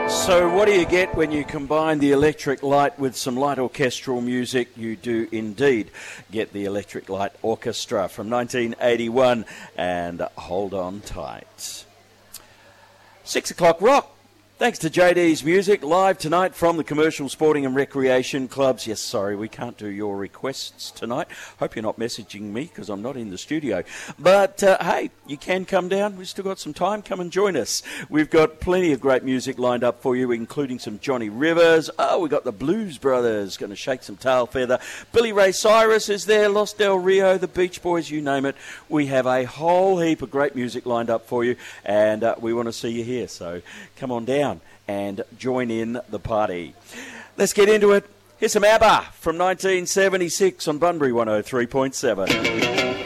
So what do you get when you combine the Electric Light with some light orchestral music? You do indeed get the Electric Light Orchestra from 1981, and hold on tight. 6 o'clock rock. Thanks to JD's Music, live tonight from the Commercial Sporting and Recreation Clubs. Yes, sorry, we can't do your requests tonight. Hope you're not messaging me because I'm not in the studio. But, hey, you can come down. We've still got some time. Come and join us. We've got plenty of great music lined up for you, including some Johnny Rivers. Oh, we've got the Blues Brothers going to shake some tail feather. Billy Ray Cyrus is there, Los Del Rio, the Beach Boys, you name it. We have a whole heap of great music lined up for you, and we want to see you here. So come on down and join in the party. Let's get into it. Here's some ABBA from 1976 on Bunbury 103.7.